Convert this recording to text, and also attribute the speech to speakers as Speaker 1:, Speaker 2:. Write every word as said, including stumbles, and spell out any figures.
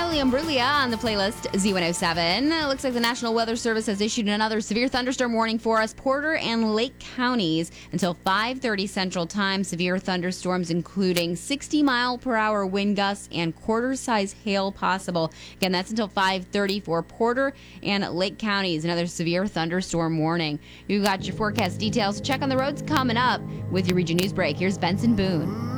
Speaker 1: Riley Imbruglia on the playlist Z one oh seven. It looks like the National Weather Service has issued another severe thunderstorm warning for us, Porter and Lake counties until five thirty Central Time. Severe thunderstorms including sixty mile per hour wind gusts and quarter-size hail possible. Again, that's until five thirty for Porter and Lake counties. Another severe thunderstorm warning. You've got your forecast details. Check on the roads coming up with your Region News Break. Here's Benson Boone.